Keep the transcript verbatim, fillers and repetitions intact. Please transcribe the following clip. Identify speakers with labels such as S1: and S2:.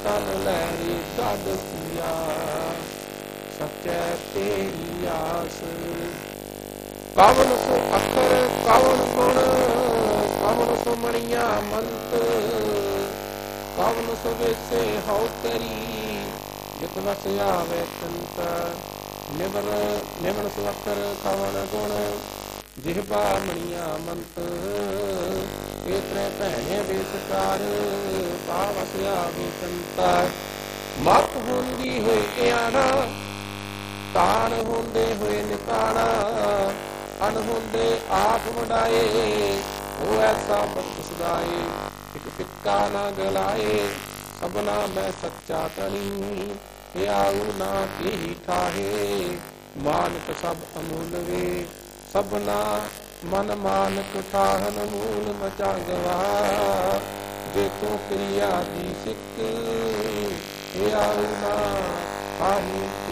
S1: ਤਨ ਲਹਿਰੀ ਛੱਡ ਸੀਆ ਸੱਚੈ ਤੇਰੀ ਆਸ। ਕਵਨ ਸੋ ਅੱਖਰ ਕਵਨ ਗੁਣ ਕਵਨ ਸੋ ਮਣੀਆਂ ਮੰਤ ਕਵਨ ਸੋ ਵੇਸੇ ਹਉ ਤਰੀ ਜਿਤ ਵਸ ਆਵੇ ਚੰਤ। ਨਿਵਰ ਨਿਵਨ ਸੋ ਅੱਖਰ ਕਵਨ ਗੁਣ ਜਿਹਬਾ ਮਣੀਆਂ ਮੰਤ ਇਤਰੇ ਭੈਣੇ ਬੇਸਕਾਰ ਪਾਵਸ ਆਵੇ ਚੰਤਾ। ਮਤ ਹੁੰਦੀ ਹੋਏ ਆਣਾ ਤਾਣ ਹੁੰਦੇ ਹੋਏ ਨਿਤਾਣਾ ਅਣ ਹੁੰਦੇ ਆਪ ਵਡਾਏ ਉਹ ਐਸਾ ਬਖਸ਼ ਸਦਾਏ ਇੱਕ ਫਿੱਕਾ ਨਾ ਗਲਾਏ ਸਭਨਾ ਮੈਂ ਸੱਚਾ ਤਣੀ ਇਹ ਆਊ ਨਾ ਕੀ ਠਾਹੇ ਮਾਨਕ ਸਭ ਅਮੁੱਲ ਵੇ ਸਭਨਾ ਮਨ ਮਾਨਕ ਠਾਹਨ ਮੂਲ ਮਚਾਂਗਵਾ ਜੇ ਤੂੰ ਕਿਰਿਆ ਦੀ ਸਿੱਖ ਇਹ ਆਊ ਨਾ ਆਹੀ